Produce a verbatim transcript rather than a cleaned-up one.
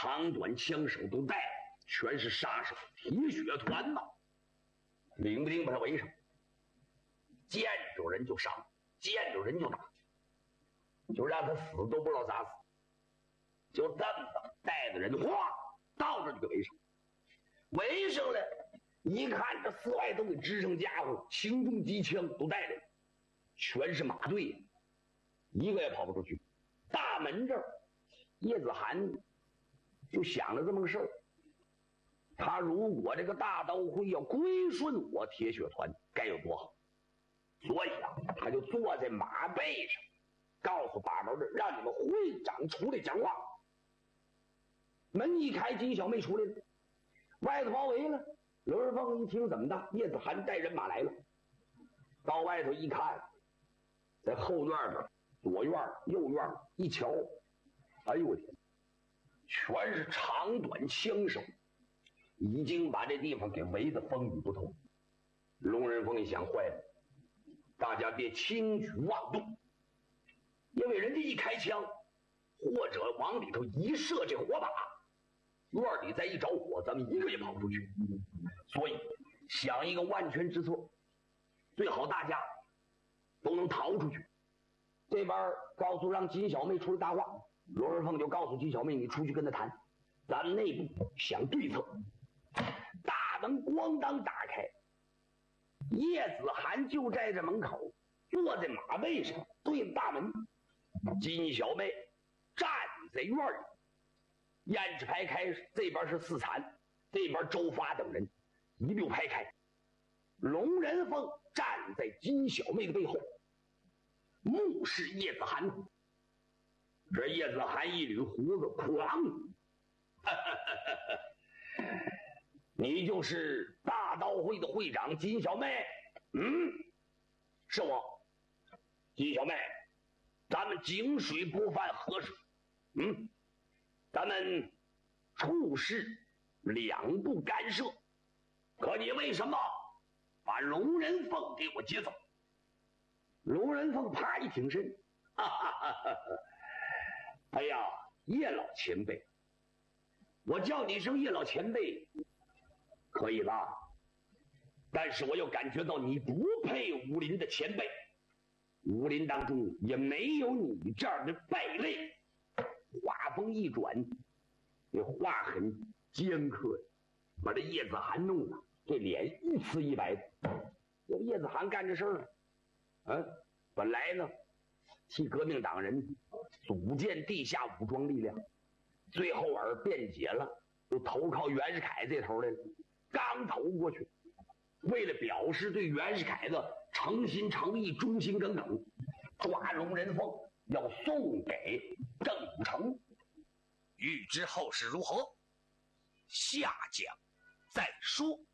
长短枪手都带，全是杀手，铁血团呐，领不领把他围上，见着人就杀，见着人就打，就让他死都不知道咋死，就这么的带着人哗到这就给围上，围上了，一看这四外都给支上家伙，轻重机枪都带着，全是马队，一个也跑不出去。大门这儿，叶子涵就想了这么个事儿，他如果这个大刀会要归顺我铁血团，该有多好。所以啊，他就坐在马背上，告诉把门的让你们会长出来讲话。门一开，金小妹出来了，外头包围了。刘仁凤一听怎么的，叶子涵带人马来了，到外头一看，在后院这左院右院一瞧，哎呦我天，全是长短枪手，已经把这地方给围得风雨不透。龙仁凤一想，坏了，大家别轻举妄动，因为人家一开枪或者往里头一射这火把，院里再一着火，咱们一个也跑不出去。所以想一个万全之策，最好大家都能逃出去。这边告诉让金小妹出来搭话，罗仁凤就告诉金小妹，你出去跟他谈，咱们内部想对策。大门咣当打开，叶子涵就在这门口，坐在马背上对着大门，金小妹站在院里，燕子排开，这边是四残，这边周发等人一溜排开，龙仁凤站在金小妹的背后，目视叶子涵。这叶子涵一捋胡子，狂你就是大刀会的会长金小妹？嗯，是我。金小妹，咱们井水不犯河水，嗯，咱们处事两不干涉，可你为什么把龙仁凤给我接走？龙仁凤啪一挺身，哈哈哈哈！哎呀，叶老前辈，我叫你一声叶老前辈可以了，但是我又感觉到你不配武林的前辈，武林当中也没有你这样的败类。话锋一转，这话很尖刻，把这叶子涵弄的这脸一呲一白的。这叶子涵干这事儿，啊，本来呢替革命党人组建地下武装力量，最后而辩解了，又投靠袁世凯这头来了。刚投过去，为了表示对袁世凯的诚心诚意、忠心耿耿，抓龙仁凤要送给郑武成。 欲知后事如何，下讲再说。